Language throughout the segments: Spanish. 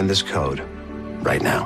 scan this code right now.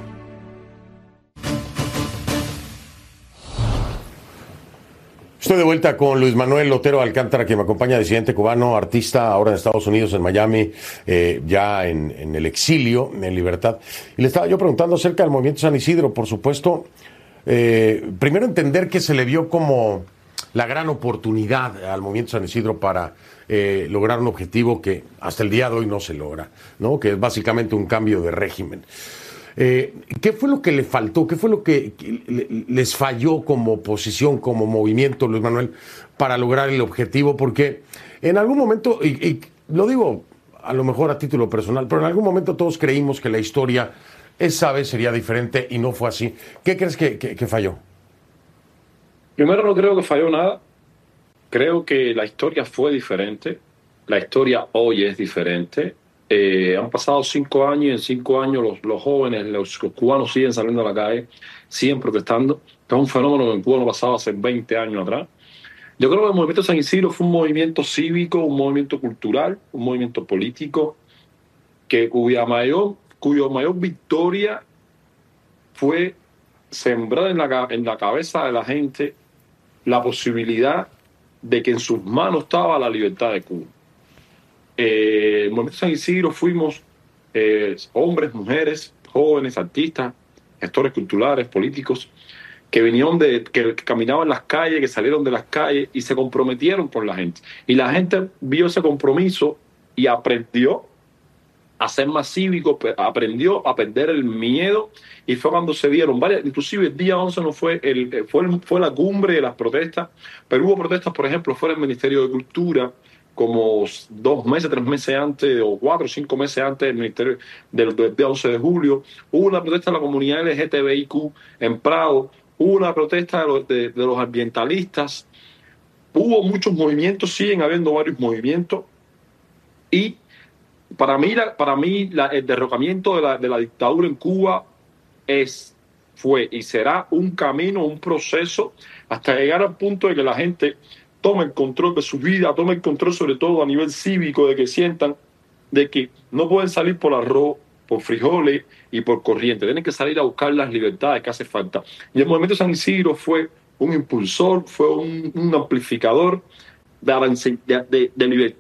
Estoy de vuelta con Luis Manuel Otero Alcántara, que me acompaña, disidente cubano, artista, ahora en Estados Unidos, en Miami, ya en el exilio, en libertad. Y le estaba yo preguntando acerca del movimiento San Isidro, por supuesto. Primero entender que se le vio como la gran oportunidad al movimiento San Isidro para lograr un objetivo que hasta el día de hoy no se logra, ¿no? Que es básicamente un cambio de régimen. ¿Qué fue lo que le faltó? ¿Qué fue lo que les falló como oposición, como movimiento, Luis Manuel, para lograr el objetivo? Porque en algún momento, y lo digo a lo mejor a título personal, pero en algún momento todos creímos que la historia esa vez sería diferente y no fue así. ¿Qué crees que falló? Primero, no creo que falló nada. Creo que la historia fue diferente. La historia hoy es diferente. Han pasado 5 años y en 5 años los jóvenes, los cubanos siguen saliendo a la calle, siguen protestando. Este es un fenómeno que en Cuba no pasaba hace 20 años atrás. Yo creo que el movimiento San Isidro fue un movimiento cívico, un movimiento cultural, un movimiento político, cuya mayor victoria fue sembrar en la cabeza de la gente la posibilidad de que en sus manos estaba la libertad de Cuba. El movimiento San Isidro fuimos hombres, mujeres, jóvenes, artistas, gestores culturales, políticos, que vinieron que caminaban las calles, que salieron de las calles y se comprometieron con la gente. Y la gente vio ese compromiso y aprendió a ser más cívico, aprendió a perder el miedo, y fue cuando se dieron varias, inclusive el día 11 no fue fue la cumbre de las protestas, pero hubo protestas, por ejemplo, fuera del Ministerio de Cultura, como 2 meses, 3 meses antes, o 4 o 5 meses antes del Ministerio del día 11 de julio. Hubo una protesta de la comunidad LGTBIQ en Prado, hubo una protesta de los ambientalistas, hubo muchos movimientos, siguen habiendo varios movimientos, y para mí el derrocamiento de la dictadura en Cuba fue y será un camino, un proceso, hasta llegar al punto de que la gente tome el control de su vida, tome el control sobre todo a nivel cívico, de que sientan de que no pueden salir por arroz, por frijoles y por corriente, tienen que salir a buscar las libertades que hace falta. Y el movimiento San Isidro fue un impulsor, fue un amplificador de libertad.